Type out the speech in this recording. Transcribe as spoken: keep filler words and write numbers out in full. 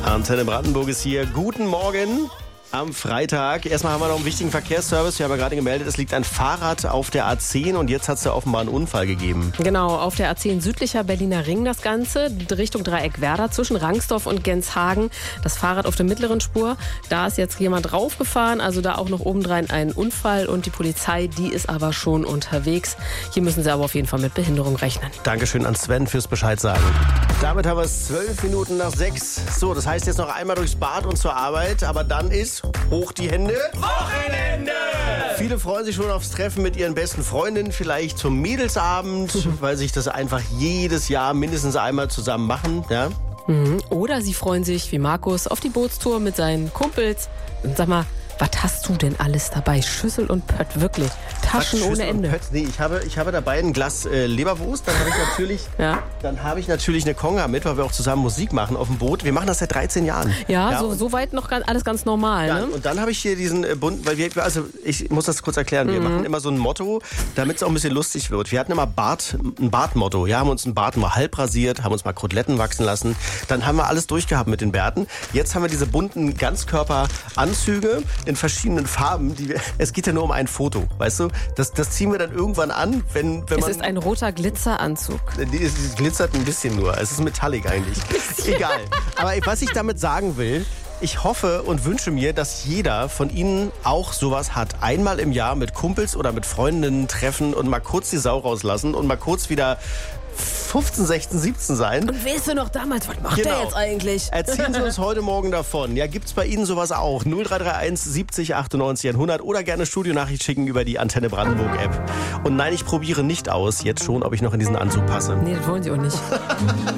Antenne Brandenburg ist hier. Guten Morgen am Freitag. Erstmal haben wir noch einen wichtigen Verkehrsservice. Wir haben ja gerade gemeldet, es liegt ein Fahrrad auf der A zehn und jetzt hat es da offenbar einen Unfall gegeben. Genau, auf der A zehn südlicher Berliner Ring das Ganze, Richtung Dreieck Werder zwischen Rangsdorf und Genshagen. Das Fahrrad auf der mittleren Spur, da ist jetzt jemand draufgefahren, also da auch noch obendrein ein Unfall und die Polizei, die ist aber schon unterwegs. Hier müssen sie aber auf jeden Fall mit Behinderung rechnen. Dankeschön an Sven fürs Bescheid sagen. Damit haben wir es zwölf Minuten nach sechs. So, das heißt jetzt noch einmal durchs Bad und zur Arbeit, aber dann ist hoch die Hände. Wochenende! Viele freuen sich schon aufs Treffen mit ihren besten Freundinnen, vielleicht zum Mädelsabend, mhm. weil sich das einfach jedes Jahr mindestens einmal zusammen machen. Ja? Mhm. Oder sie freuen sich, wie Markus, auf die Bootstour mit seinen Kumpels. Und sag mal, was hast du denn alles dabei? Schüssel und Pött, wirklich. Taschen ohne Ende. Pött? Nee, ich habe, ich habe dabei ein Glas äh, Leberwurst. Dann habe ich natürlich, ja. dann habe ich natürlich eine Konga mit, weil wir auch zusammen Musik machen auf dem Boot. Wir machen das seit dreizehn Jahren. Ja, ja so, so weit noch ganz, alles ganz normal. Ja, ne? Und dann habe ich hier diesen äh, bunten, weil wir, also ich muss das kurz erklären. Wir mhm. machen immer so ein Motto, damit es auch ein bisschen lustig wird. Wir hatten immer Bart, ein Bartmotto. Ja, haben uns einen Bart mal halb rasiert, haben uns mal Koteletten wachsen lassen. Dann haben wir alles durchgehabt mit den Bärten. Jetzt haben wir diese bunten Ganzkörperanzüge in verschiedenen Farben. Die wir, es geht ja nur um ein Foto, weißt du? Das, das ziehen wir dann irgendwann an, wenn, wenn es man... Es ist ein roter Glitzeranzug. Es glitzert ein bisschen nur. Es ist metallic eigentlich. Egal. Aber was ich damit sagen will, ich hoffe und wünsche mir, dass jeder von Ihnen auch sowas hat. Einmal im Jahr mit Kumpels oder mit Freundinnen treffen und mal kurz die Sau rauslassen und mal kurz wieder fünfzehn, sechzehn, siebzehn sein. Und weißt du noch damals, was macht genau. der jetzt eigentlich? Erzählen Sie uns heute Morgen davon. Ja, gibt's bei Ihnen sowas auch? null drei drei eins siebzig achtundneunzig hundert oder gerne Studionachricht schicken über die Antenne Brandenburg App. Und nein, ich probiere nicht aus, jetzt schon, ob ich noch in diesen Anzug passe. Nee, das wollen Sie auch nicht.